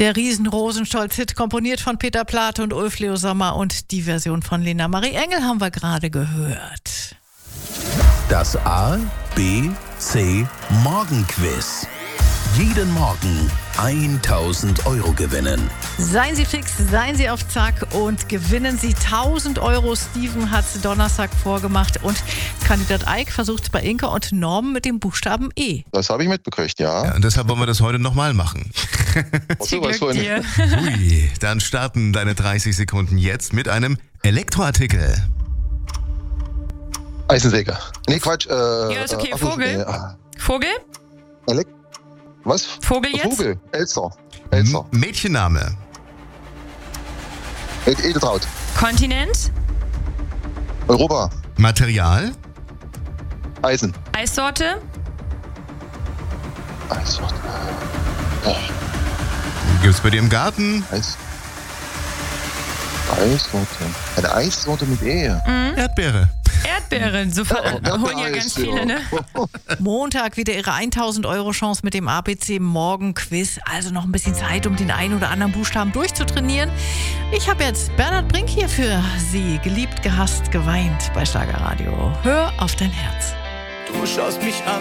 Der Riesen-Rosenstolz-Hit, komponiert von Peter Plate und Ulf Leo Sommer, und die Version von Lena Marie Engel haben wir gerade gehört. Das A, B, C Morgenquiz. Jeden Morgen 1.000 Euro gewinnen. Seien Sie fix, seien Sie auf Zack und gewinnen Sie 1.000 Euro. Steven hat es Donnerstag vorgemacht und Kandidat Eik versucht es bei Inka und Norm mit dem Buchstaben E. Das habe ich mitbekriegt, ja. Und deshalb wollen wir das heute nochmal machen. Ui, dann starten deine 30 Sekunden jetzt mit einem Elektroartikel. Eisensäge. Nee, Quatsch. Ja, ist okay. Vogel. Vogel? Was? Vogel jetzt? Vogel. Elster. Mädchenname. Edeltraut. Kontinent? Europa. Material. Eisen. Eissorte? Eissorte. Gibt's bei dir im Garten? Eissorte. Eine Eissorte mit E. Erdbeere. Erdbeeren, so holen ja ganz viele, ne? Montag wieder Ihre 1.000 Euro Chance mit dem ABC Morgenquiz. Also noch ein bisschen Zeit, um den einen oder anderen Buchstaben durchzutrainieren. Ich habe jetzt Bernhard Brink hier für Sie. Geliebt, gehasst, geweint bei Schlagerradio. Hör auf dein Herz. Du schaust mich an